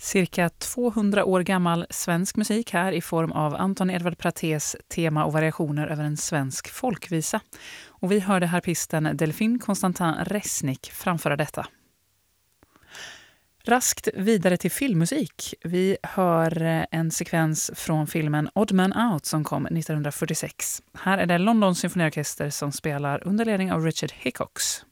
Cirka 200 år gammal svensk musik här i form av Anton Edvard Pratés tema och variationer över en svensk folkvisa. Och vi hörde harpisten Delphine Constantin Resnick framföra detta. Raskt vidare till filmmusik. Vi hör en sekvens från filmen Odd Man Out som kom 1946. Här är det Londons symfoniorkester som spelar under ledning av Richard Hickox.